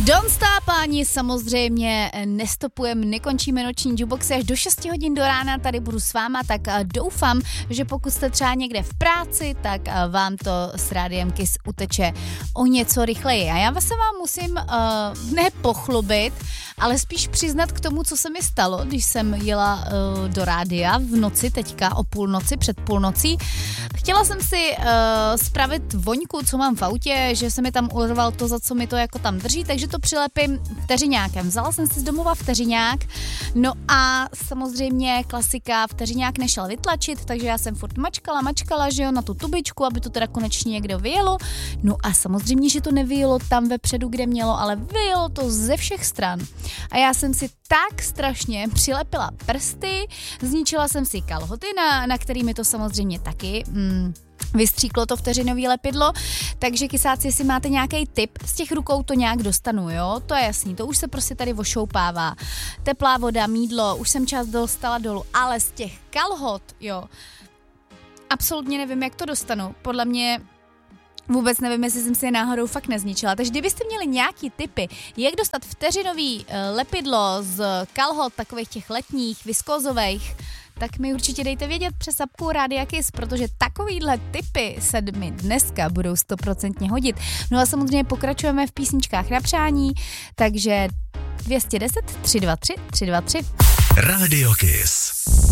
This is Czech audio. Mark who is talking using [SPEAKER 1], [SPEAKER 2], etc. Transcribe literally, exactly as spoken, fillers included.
[SPEAKER 1] Don't stop, ani samozřejmě nestopujeme, nekončíme noční jukeboxy až do šesti hodin do rána, tady budu s váma, tak doufám, že pokud jste třeba někde v práci, tak vám to s Rádiem Kiss uteče o něco rychleji. A já se vám musím uh, ne pochlubit, ale spíš přiznat k tomu, co se mi stalo, když jsem jela uh, do rádia v noci teďka, o půlnoci, před půlnocí. Chtěla jsem si uh, spravit voňku, co mám v autě, že se mi tam urval to, za co mi to jako tam drží, takže to přilepím vteřiňákem. Vzala jsem si z domova vteřiňák, no a samozřejmě klasika, vteřiňák nešel vytlačit, takže já jsem furt mačkala, mačkala, že jo, na tu tubičku, aby to teda konečně někde vyjelo. No a samozřejmě, že to nevyjelo tam vepředu, kde mělo, ale vyjelo to ze všech stran. A já jsem si tak strašně přilepila prsty, zničila jsem si kalhoty, na, na kterými to samozřejmě taky mm, vystříklo to vteřinový lepidlo, takže kysáci, jestli máte nějaký tip, z těch rukou to nějak dostanu, jo, to je jasný, to už se prostě tady ošoupává. Teplá voda, mýdlo, už jsem část dostala dolů, ale z těch kalhot, jo, absolutně nevím, jak to dostanu, podle mě vůbec nevím, jestli jsem si je náhodou fakt nezničila. Takže kdybyste měli nějaký tipy, jak dostat vteřinový lepidlo z kalhot, takových těch letních, viskózových, tak mi určitě dejte vědět přes apku Rádia Kiss, protože takovýhle tipy se mi dneska budou stoprocentně hodit. No a samozřejmě pokračujeme v písničkách na přání, takže dvě stě deset tři dva tři tři dva tři.
[SPEAKER 2] Rádio Kiss.